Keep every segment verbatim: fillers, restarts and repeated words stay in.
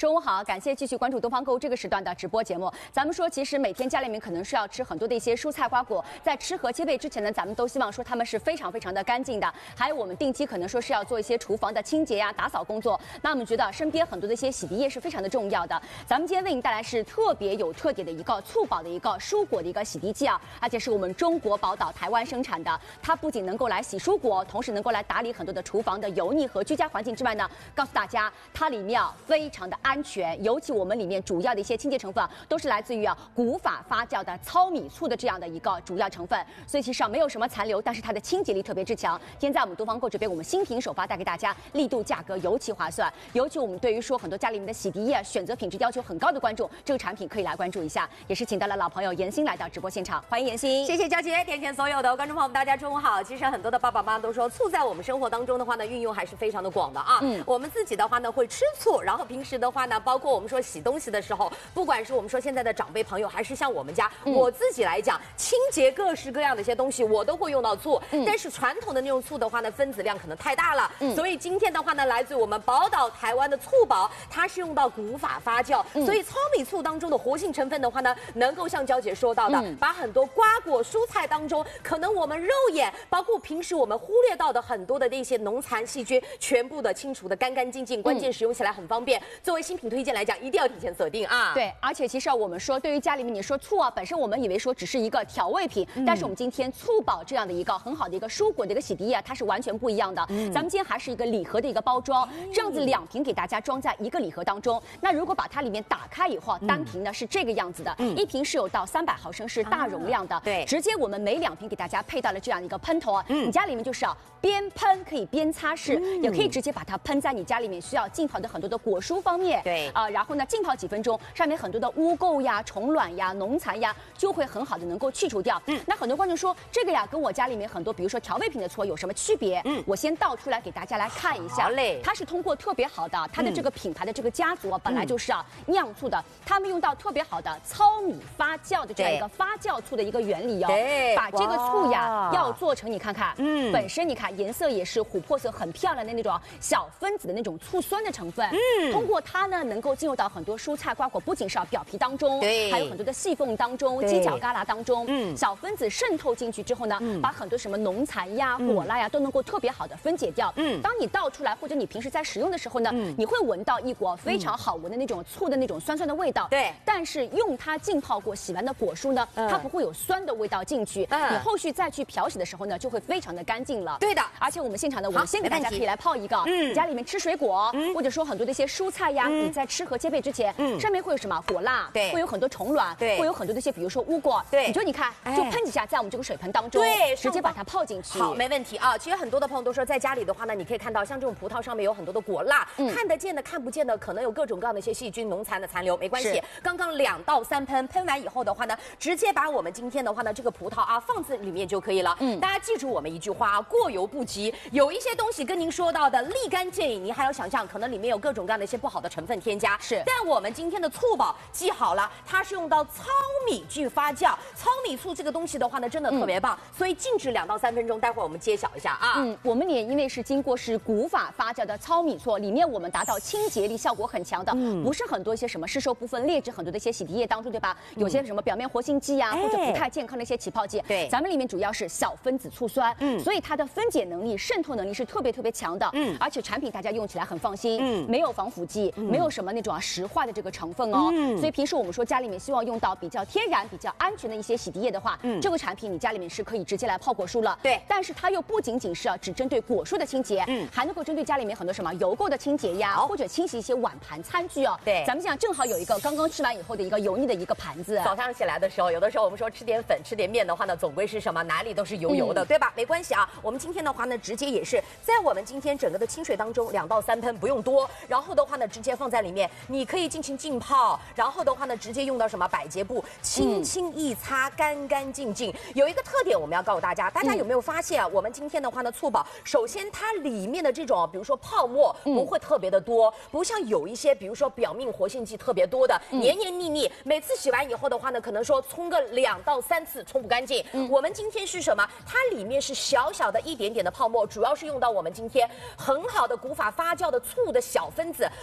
中午好，感谢继续关注东方购物这个时段的直播节目。咱们说，其实每天家里面可能是要吃很多的一些蔬菜瓜果，在吃和切配之前呢，咱们都希望说它们是非常非常的干净的。还有我们定期可能说是要做一些厨房的清洁呀、打扫工作。那我们觉得身边很多的一些洗涤液是非常的重要的。咱们今天为您带来是特别有特点的一个促宝的一个蔬果的一个洗涤剂啊，而且是我们中国宝岛台湾生产的。它不仅能够来洗蔬果，同时能够来打理很多的厨房的油腻和居家环境之外呢，告诉大家它里面啊非常的安全，尤其我们里面主要的一些清洁成分啊，都是来自于啊古法发酵的糙米醋的这样的一个主要成分，所以其实上没有什么残留，但是它的清洁力特别之强。今天在我们东方购这边，我们新品首发带给大家，力度价格尤其划算，尤其我们对于说很多家里面的洗涤液选择品质要求很高的观众，这个产品可以来关注一下。也是请到了老朋友妍欣来到直播现场，欢迎妍欣。 谢谢娇姐，甜甜所有的观众朋友们，大家中午好。其实很多的爸爸妈妈都说，醋在我们生活当中的话呢，运用还是非常的广的啊。嗯，我们自己的话呢会吃醋，然后平时的话呢，包括我们说洗东西的时候，不管是我们说现在的长辈朋友，还是像我们家、嗯、我自己来讲，清洁各式各样的一些东西，我都会用到醋。嗯、但是传统的那种醋的话呢，分子量可能太大了。嗯，所以今天的话呢，来自我们宝岛台湾的醋宝，它是用到古法发酵，嗯、所以糙米醋当中的活性成分的话呢，能够像娇姐说到的，嗯、把很多瓜果蔬菜当中，可能我们肉眼，包括平时我们忽略到的很多的那些农残细菌，全部的清除的干干净净，关键使用起来很方便。作为新品推荐来讲，一定要提前锁定啊。 对，而且其实我们说，对于家里面你说醋啊，本身我们以为说只是一个调味品，嗯、但是我们今天醋宝这样的一个很好的一个蔬果的一个洗涤液啊，它是完全不一样的。嗯、咱们今天还是一个礼盒的一个包装，这样子两瓶给大家装在一个礼盒当中。那如果把它里面打开以后，单瓶呢是这个样子的，嗯、一瓶是有到三百毫升，是大容量的。啊、对，直接我们每两瓶给大家配到了这样一个喷头啊，嗯、你家里面就是啊边喷可以边擦拭，嗯、也可以直接把它喷在你家里面需要浸泡的很多的果蔬方面。对啊、呃，然后呢浸泡几分钟，上面很多的污垢呀、虫卵呀、农残呀，就会很好的能够去除掉。嗯，那很多观众说这个呀跟我家里面很多比如说调味品的醋有什么区别？嗯，我先倒出来给大家来看一下。好嘞，它是通过特别好的它的这个品牌的这个家族啊，嗯、本来就是啊酿醋的，他们用到特别好的糙米发酵的这样一个发酵醋的一个原理哦，把这个醋呀要做成你看看，嗯，本身你看颜色也是琥珀色，很漂亮的那种小分子的那种醋酸的成分，嗯，通过它呢能够进入到很多蔬菜瓜果，不仅是表皮当中，对，还有很多的细缝当中、犄角旮旯当中，嗯，小分子渗透进去之后呢，嗯、把很多什么农残呀、果蜡呀都能够特别好的分解掉。嗯，当你倒出来或者你平时在使用的时候呢，嗯、你会闻到一股非常好闻的那种醋的那种酸酸的味道。对，但是用它浸泡过、洗完的果蔬呢，嗯、它不会有酸的味道进去。嗯，你后续再去漂洗的时候呢，就会非常的干净了。对的，而且我们现场呢，我们先给大家可以来泡一个，嗯，家里面吃水果，嗯、或者说很多的一些蔬菜呀，嗯、你在吃和切配之前，嗯、上面会有什么果蜡，对，会有很多虫卵，对，会有很多的一些比如说污垢，对，你就你看，就喷几下在我们这个水盆当中，对，直接把它泡进去。好，没问题啊。其实很多的朋友都说，在家里的话呢，你可以看到像这种葡萄上面有很多的果蜡，嗯、看得见的、看不见的，可能有各种各样的一些细菌、农残的残留，没关系。刚刚两到三喷，喷完以后的话呢，直接把我们今天的话呢，这个葡萄啊放在里面就可以了。嗯，大家记住我们一句话啊，过犹不及。有一些东西跟您说到的立竿见影，您还要想象，可能里面有各种各样的一些不好的成分添加。是，但我们今天的醋宝记好了，它是用到糙米去发酵，糙米醋这个东西的话呢，真的特别棒，嗯、所以静置两到三分钟，待会儿我们揭晓一下啊。嗯，我们也因为是经过是古法发酵的糙米醋，里面我们达到清洁力效果很强的，嗯、不是很多一些什么市售部分劣质很多的一些洗涤液当中，对吧？有些什么表面活性剂啊，嗯、或者不太健康的一些起泡剂，对，咱们里面主要是小分子醋酸，嗯，所以它的分解能力、渗透能力是特别特别强的，嗯，而且产品大家用起来很放心，嗯，没有防腐剂，嗯、没有什么那种啊石化的这个成分哦，嗯，所以平时我们说家里面希望用到比较天然、比较安全的一些洗涤液的话，嗯，这个产品你家里面是可以直接来泡果蔬了，对，但是它又不仅仅是啊只针对果蔬的清洁，嗯，还能够针对家里面很多什么油垢的清洁呀，或者清洗一些碗盘餐具哦，对，咱们讲正好有一个刚刚吃完以后的一个油腻的一个盘子，早上起来的时候，有的时候我们说吃点粉、吃点面的话呢，总归是什么哪里都是油油的，嗯、对吧？没关系啊，我们今天的话呢，直接也是在我们今天整个的清水当中，两到三喷不用多，然后的话呢，直接放在里面，你可以进行浸泡，然后的话呢，直接用到什么百洁布，轻轻一擦，干干净净。有一个特点我们要告诉大家，大家有没有发现啊？我们今天的话呢，醋宝，首先它里面的这种，比如说泡沫不会特别的多，不像有一些，比如说表面活性剂特别多的，黏黏腻腻，每次洗完以后的话呢，可能说冲个两到三次冲不干净。嗯、我们今天是什么？它里面是小小的一点点的泡沫，主要是用到我们今天很好的古法发酵的醋的小分子，把很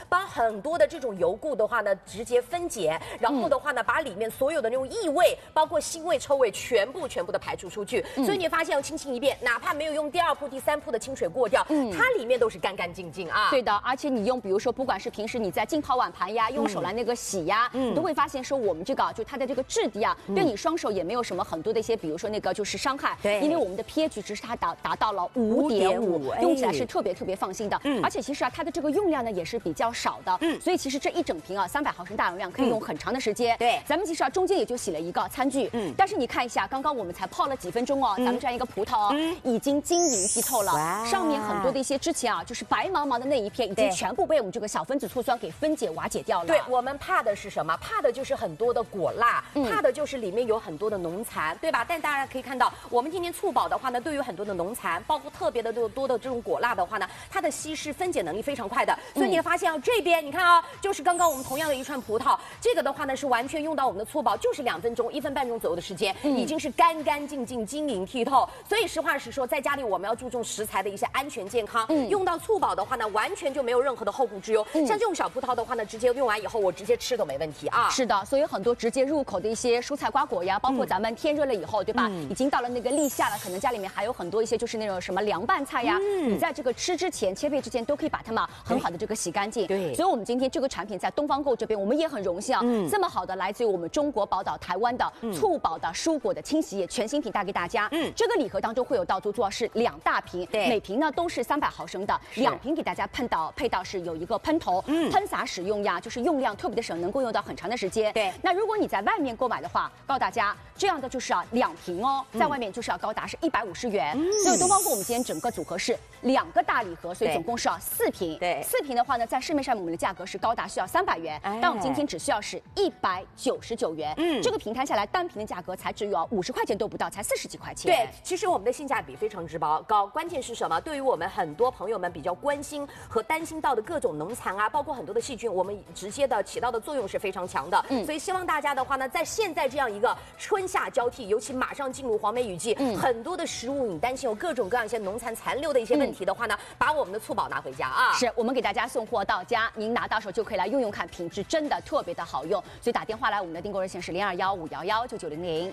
很多的这种油垢的话呢，直接分解，然后的话呢，把里面所有的那种异味，包括腥味、臭味，全部全部的排除出去。嗯、所以你发现要轻轻一遍，哪怕没有用第二铺、第三铺的清水过掉，嗯、它里面都是干干净净啊。 对的，而且你用，比如说，不管是平时你在浸泡碗盘呀，用手来那个洗呀，嗯、你都会发现说我们这个就它的这个质地啊，嗯、对你双手也没有什么很多的一些，比如说那个就是伤害。对，因为我们的 pH 值是它达达到了五点五，用起来是特别特别放心的。嗯，而且其实啊，它的这个用量呢也是比较少的。嗯，所以其实这一整瓶啊，三百毫升大容量可以用很长的时间。对，咱们其实啊中间也就洗了一个餐具。嗯，但是你看一下，刚刚我们才泡了几分钟哦，咱们这样一个葡萄哦，已经晶莹剔透了，上面很多的一些之前啊就是白茫茫的那一片，已经全部被我们这个小分子醋酸给分解瓦解掉了。 对，我们怕的是什么？怕的就是很多的果蜡，怕的就是里面有很多的农残，对吧？但大家可以看到，我们今天醋宝的话呢，对于很多的农残，包括特别的多的这种果蜡的话呢，它的稀释分解能力非常快的。所以你会发现啊，这边你看啊，就是刚刚我们同样的一串葡萄，这个的话呢是完全用到我们的醋宝，就是两分钟、一分半钟左右的时间，已经是干干净净、晶莹剔透。所以实话实说，在家里我们要注重食材的一些安全健康，嗯、用到醋宝的话呢，完全就没有任何的后顾之忧。嗯、像这种小葡萄的话呢，直接用完以后，我直接吃都没问题啊。 是的，所以很多直接入口的一些蔬菜瓜果呀，包括咱们天热了以后，对吧？嗯、已经到了那个立夏了，可能家里面还有很多一些就是那种什么凉拌菜呀，嗯、你在这个吃之前、切配之前都可以把它们很好的这个洗干净。对，所以我们今天这个产品在东方购这边，我们也很荣幸啊，嗯、这么好的来自于我们中国宝岛台湾的醋宝的蔬果的清洗液全新品带给大家。嗯，这个礼盒当中会有到足足是两大瓶，对，每瓶呢都是三百毫升的，两瓶给大家喷到配到是有一个喷头，嗯，喷洒使用呀，就是用量特别的省，能够用到很长的时间。对，那如果你在外面购买的话，告诉大家这样的就是啊两瓶哦，在外面就是要高达是一百五十元。嗯，所以东方购我们今天整个组合是两个大礼盒，所以总共是要四瓶。对，四瓶的话呢，在市面上我们的价格是高达需要三百元，哎、但我们今天只需要是一百九十九元。嗯，这个平摊下来单瓶的价格才只有五十块钱都不到，才四十几块钱。 对，其实我们的性价比非常之高，高。关键是什么？对于我们很多朋友们比较关心和担心到的各种农残啊，包括很多的细菌，我们直接的起到的作用是非常强的。嗯，所以希望大家的话呢，在现在这样一个春夏交替，尤其马上进入黄梅雨季，嗯、很多的食物你担心有各种各样一些农残残留的一些问题的话呢，嗯、把我们的醋宝拿回家啊！ 是我们给大家送货到家，您拿到手就可以来用用看，品质真的特别的好用。所以打电话来，我们的订购热线是零二幺五幺幺九九零零。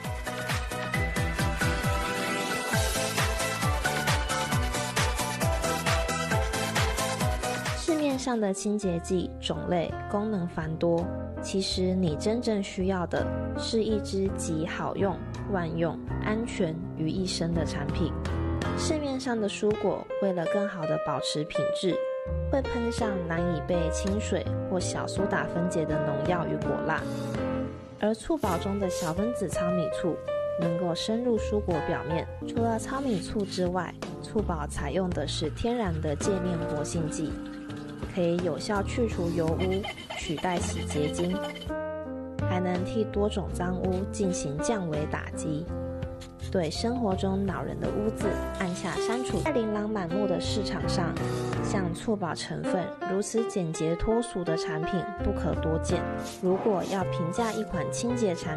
市面上的清洁剂种类功能繁多，其实你真正需要的是一支集好用、万用、安全于一身的产品。市面上的蔬果为了更好的保持品质，会喷上难以被清水或小苏打分解的农药与果蜡，而醋宝中的小分子糙米醋能够深入蔬果表面。除了糙米醋之外，醋宝采用的是天然的界面活性剂，可以有效去除油污，取代洗洁精，还能替多种脏污进行降维打击，对生活中恼人的污渍按下删除。在琳琅满目的市场上，像醋宝成分如此简洁脱俗的产品不可多见。如果要评价一款清洁产